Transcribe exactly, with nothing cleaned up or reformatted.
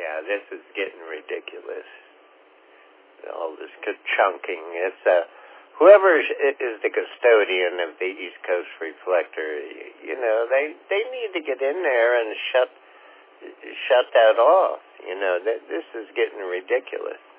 Yeah, this is getting ridiculous. All this chunking. It's uh, whoever is the custodian of the East Coast Reflector, you know, they they need to get in there and shut shut that off. You know, that this is getting ridiculous.